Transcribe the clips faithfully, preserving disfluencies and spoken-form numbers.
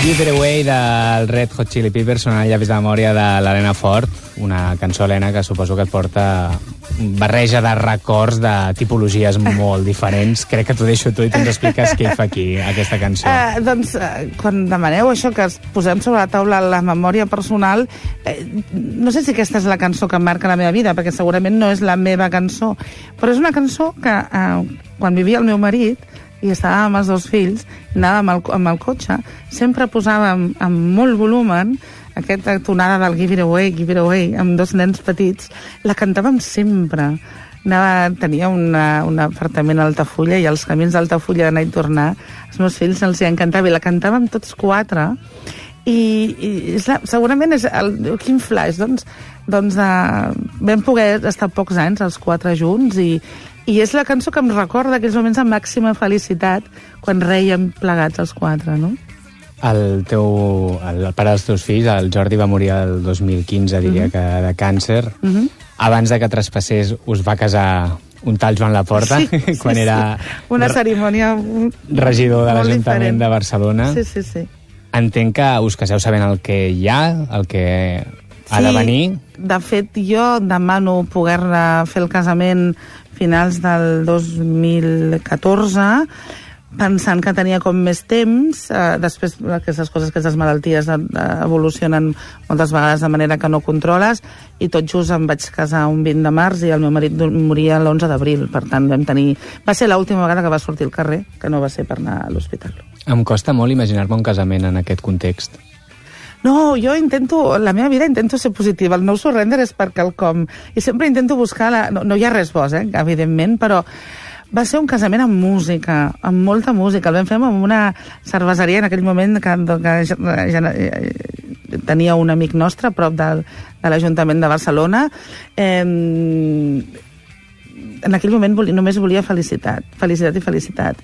Give It Away del Red Hot Chili Peppers sonant llavis de memòria de l'Helena Fort, una cançó, Helena, que suposo que et porta barreja de records de tipologies molt diferents. Crec que t'ho deixo tu i tu ens expliques què hi fa aquí, aquesta cançó. Uh, doncs, uh, quan demaneu això, que es posem sobre la taula la memòria personal, eh, no sé si aquesta és la cançó que marca la meva vida, perquè segurament no és la meva cançó, però és una cançó que, uh, quan vivia el meu marit, i estàvem amb els dos fills, anàvem amb el, amb el cotxe, sempre posàvem amb molt volumen aquesta tonada del Give It Away, Give It Away, amb dos nens petits. La cantàvem sempre. Anava, tenia una, un apartament a Altafulla i els camins d'Altafulla d'anar i tornar, els meus fills els hi encantava i la cantàvem tots quatre. I, i és la, segurament és el, quin flash, doncs, doncs uh, vam poder estar pocs anys els quatre junts i I és la cançó que em recorda aquells moments de màxima felicitat quan rèiem plegats els quatre, no? El teu, el pare dels teus fills, el Jordi, va morir el dos mil quinze, diria uh-huh. que de càncer. Uh-huh. Abans de que traspassés, us va casar un tal Joan Laporta, sí, quan sí, era... Sí. Una cerimònia regidor de l'Ajuntament de Barcelona. Sí, sí, sí. Entenc que us caseu sabent el que hi ha, el que ha sí, de venir. De fet, jo demano poder fer el casament finals del dos mil catorze, pensant que tenia com més temps. Eh, després, aquestes coses, aquestes malalties eh, evolucionen moltes vegades de manera que no controles, i tot just em vaig casar un vint de març i el meu marit moria l'onze d'abril. Per tant, vam tenir... Va ser l'última vegada que va sortir al carrer, que no va ser per anar a l'hospital. Em costa molt imaginar-me un casament en aquest context. No, jo intento, la meva vida intento ser positiva. El No Surrender és per quelcom. I sempre intento buscar... La, no, no hi ha res bo, eh, evidentment, però va ser un casament amb música, amb molta música. El vam fer amb una cerveseria en aquell moment que, que ja, ja, tenia un amic nostre a prop del, de l'Ajuntament de Barcelona. Eh, en aquell moment volia, només volia felicitat, felicitat i felicitat.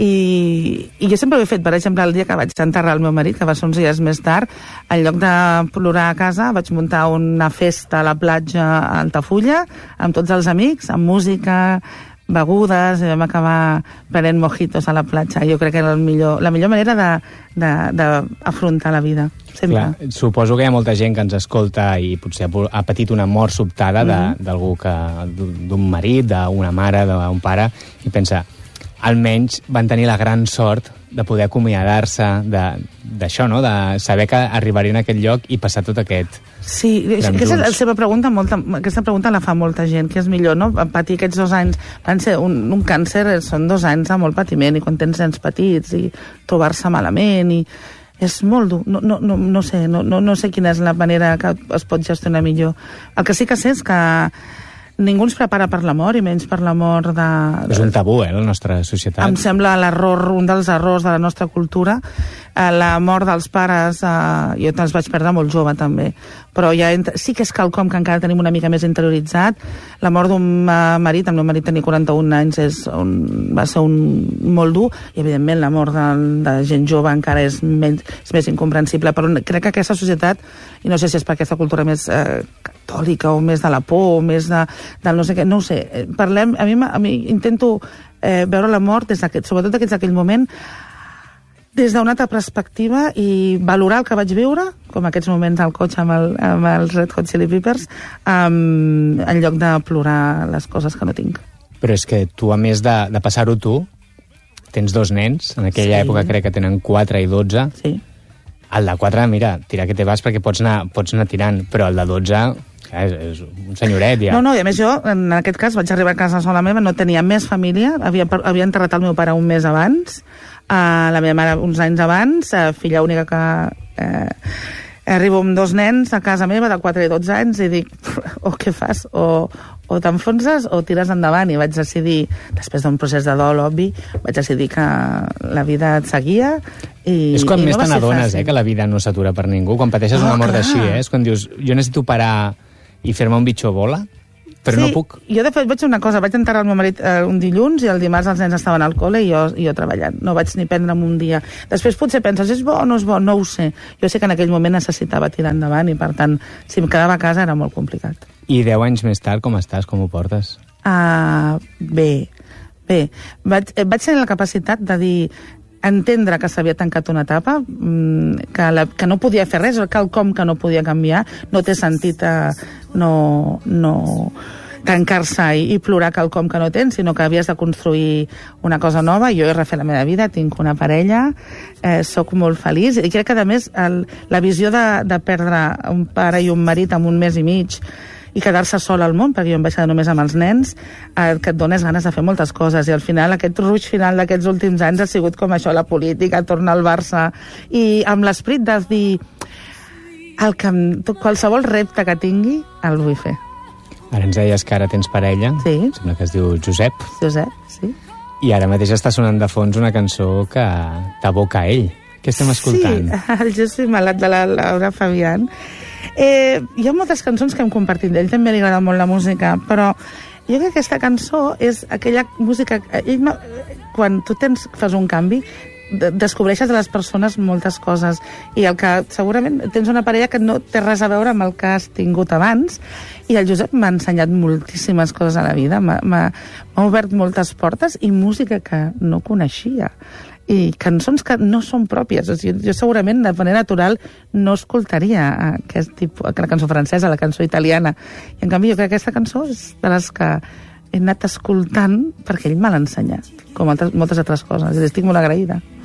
I, I jo sempre ho he fet, per exemple, el dia que vaig enterrar el meu marit, que va ser uns dies més tard, en lloc de plorar a casa, vaig muntar una festa a la platja a Altafulla, amb tots els amics, amb música, begudes, i vam acabar prenent mojitos a la platja. Jo crec que era el millor, la millor manera d'afrontar la vida, sempre. Clar, suposo que hi ha molta gent que ens escolta i potser ha patit una mort sobtada Mm-hmm. d'algú que d'un marit, d'una mare, d'un pare, i pensa, almenys van tenir la gran sort de poder acomiadar-se d'això, no? De saber que arribarien a aquest lloc i passar tot aquest... Sí, aquesta és la seva pregunta, molta, aquesta pregunta la fa molta gent, que és millor, no? Patir aquests dos anys, van ser un, un càncer, són dos anys de molt patiment, i quan tens nens petits, i trobar-se malament, i és molt dur, no, no, no, no sé, no, no, no sé quina és la manera que es pot gestionar millor. El que sí que sé és que ningú ens prepara per la mort, i menys per la mort de... És un tabú, eh, la nostra societat. Em sembla l'error, un dels errors de la nostra cultura. Eh, la mort dels pares, eh, jo els vaig perdre molt jove, també. Però ja ent... sí que és quelcom que encara tenim una mica més interioritzat. La mort d'un uh, marit, el meu marit tenia quaranta-un anys, és un... va ser un... molt dur, i evidentment la mort de, de gent jove encara és, menys, és més incomprensible. Però crec que aquesta societat, i no sé si és per aquesta cultura més eh, catòlica, o més de la por, o més de, del no sé què, no ho sé. Parlem, a mi, a mi intento eh, veure la mort, des sobretot des d'aquell moment, des d'una altra perspectiva, i valorar el que vaig viure, com aquests moments al cotxe amb, el, amb els Red Hot Chili Peppers, um, en lloc de plorar les coses que no tinc. Però és que tu, a més de, de passar-ho tu, tens dos nens, en aquella sí. època crec que tenen quatre i dotze. Sí. El de quatre, mira, tira que te vas perquè pots anar, pots anar tirant, però el de dotze... És, és un senyoret, ja. No, no, i a més jo, en aquest cas, vaig arribar a casa sola meva, no tenia més família, havia, havia enterrat el meu pare un mes abans, uh, la meva mare uns anys abans, uh, filla única que... Uh, arribo amb dos nens a casa meva de quatre i dotze anys i dic, o què fas? O, o t'enfonses o tires endavant. I vaig decidir, després d'un procés de dol obvi, vaig decidir que la vida et seguia i, és quan i més no te n'adones, eh, que la vida no s'atura per ningú. Quan pateixes oh, una mort clar. així, eh, és quan dius, jo necessito parar i fer-me un bitxo bola, però sí, no puc. Jo de fet vaig fer una cosa, vaig enterrar el meu marit eh, un dilluns i el dimarts els nens estaven al col·le i jo, i jo treballant, no vaig ni prendre'm un dia. Després potser penses, és bo o no és bo? No ho sé. Jo sé que en aquell moment necessitava tirar endavant i per tant, si em quedava a casa era molt complicat. I deu anys més tard, com estàs? Com ho portes? Uh, bé, bé. Vaig, vaig tenir la capacitat de dir, entendre que s'havia tancat una etapa, que, la, que no podia fer res, quelcom que no podia canviar, no té sentit eh, no, no tancar-se i, i plorar quelcom que no tens, sinó que havies de construir una cosa nova. Jo he refet la meva vida, tinc una parella, eh, sóc molt feliç, i crec que, a més, el, la visió de, de perdre un pare i un marit en un mes i mig i quedar-se sol al món, perquè jo em vaig quedar només amb els nens, eh, que et dones ganes de fer moltes coses, i al final aquest ruig final d'aquests últims anys ha sigut com això, la política, tornar al Barça, i amb l'esperit de dir el que, qualsevol repte que tingui el vull fer. Ara ens deies que ara tens parella, sí. Sembla que es diu Josep. Josep, sí. I ara mateix està sonant de fons una cançó que t'aboca a ell. Què estem escoltant? Sí, el Jussi Malat de la Laura Fabián. Eh, hi ha moltes cançons que hem compartit d'ell, també li agrada molt la música, però jo crec que aquesta cançó és aquella música... Ell, quan tu tens, fas un canvi, descobreixes de les persones moltes coses, i el que segurament tens una parella que no té res a veure amb el que has tingut abans, i el Josep m'ha ensenyat moltíssimes coses a la vida, m'ha obert moltes portes i música que no coneixia, i cançons que no són pròpies. O sigui, jo segurament de manera natural no escoltaria aquest tipus, la cançó francesa, la cançó italiana, i en canvi jo crec que aquesta cançó és de les que he anat escoltant perquè ell me l'ha ensenyat, com altres, moltes altres coses, i estic molt agraïda.